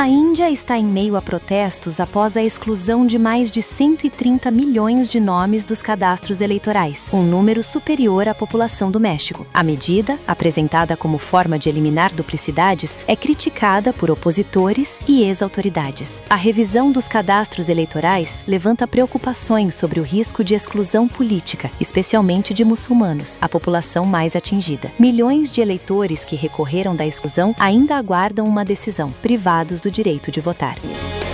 A Índia está em meio a protestos após a exclusão de mais de 130 milhões de nomes dos cadastros eleitorais, um número superior à população do México. A medida, apresentada como forma de eliminar duplicidades, é criticada por opositores e ex-autoridades. A revisão dos cadastros eleitorais levanta preocupações sobre o risco de exclusão política, especialmente de muçulmanos, a população mais atingida. Milhões de eleitores que recorreram da exclusão ainda aguardam uma decisão, privados do direito de votar.